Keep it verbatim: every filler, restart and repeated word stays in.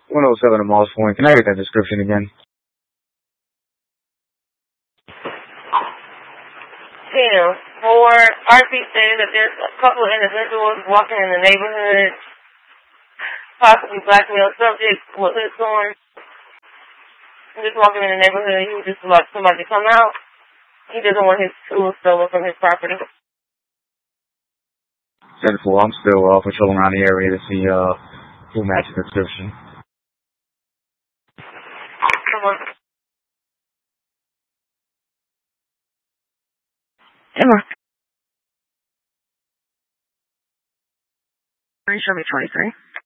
one oh seven at Moss Point. Can I get that description again? Damn. For R P says that there's a couple of individuals walking in the neighborhood, possibly black male subjects with hoods on. Just walking in the neighborhood, he was just about somebody to come out. He doesn't want his tools stolen from his property. ten four, I'm still uh, patrolling around the area to see uh, who matches the description. Come on. Come on. Show me twenty-three.